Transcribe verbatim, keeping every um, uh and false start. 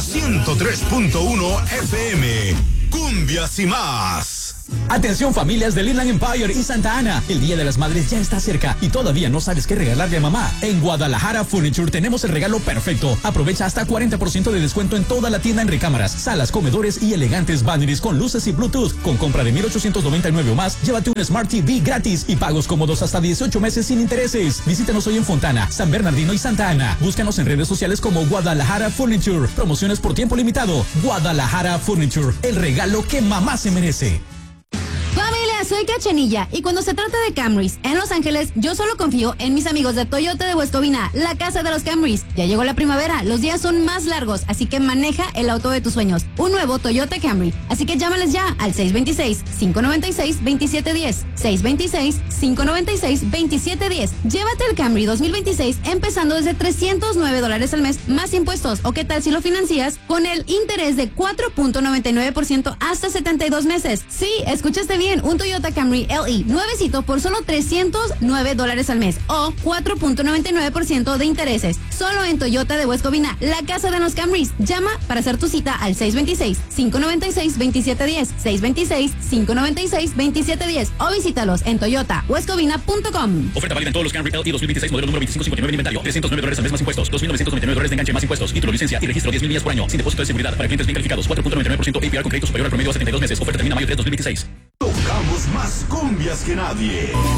ciento tres punto uno F M. Cumbias y más. Atención familias de Inland Empire y Santa Ana. El Día de las Madres ya está cerca y todavía no sabes qué regalarle a mamá. En Guadalajara Furniture tenemos el regalo perfecto. Aprovecha hasta cuarenta por ciento de descuento en toda la tienda en recámaras, salas, comedores y elegantes banneries con luces y Bluetooth. Con compra de mil ochocientos noventa y nueve o más, llévate un Smart T V gratis y pagos cómodos hasta dieciocho meses sin intereses. Visítanos hoy en Fontana, San Bernardino y Santa Ana. Búscanos en redes sociales como Guadalajara Furniture. Promociones por tiempo limitado. Guadalajara Furniture, el regalo que mamá se merece. Familia, soy Cachanilla y cuando se trata de Camrys en Los Ángeles, yo solo confío en mis amigos de Toyota de West Covina, la casa de los Camrys. Ya llegó la primavera, los días son más largos, así que maneja el auto de tus sueños, un nuevo Toyota Camry. Así que llámales ya al seis dos seis, cinco nueve seis, dos siete uno cero, seis dos seis, cinco nueve seis, dos siete uno cero. Llévate el Camry dos mil veintiséis empezando desde trescientos nueve dólares al mes, más impuestos. ¿O qué tal si lo financias con el interés de cuatro punto noventa y nueve por ciento hasta setenta y dos meses? Sí, escuchaste bien, un Toyota Camry L E nuevecito por solo trescientos nueve dólares al mes o cuatro punto noventa y nueve por ciento de intereses. Solo en Toyota de West Covina, la casa de los Camrys. Llama para hacer tu cita al seis dos seis, cinco nueve seis, dos siete uno cero, seis dos seis, cinco nueve seis, dos siete uno cero o visítalos en toyota west covina punto com. Oferta válida en todos los Camry L E dos mil veintiséis, modelo número veinticinco cincuenta y nueve de inventario. trescientos nueve dólares al mes más impuestos. dos mil novecientos noventa y nueve dólares de enganche más impuestos. Título, licencia y registro diez mil millas por año. Sin depósito de seguridad para clientes bien calificados. cuatro punto noventa y nueve por ciento A P R con crédito superior al promedio a setenta y dos meses. Oferta termina mayo tres, dos mil veintiséis. Tocamos más cumbias que nadie.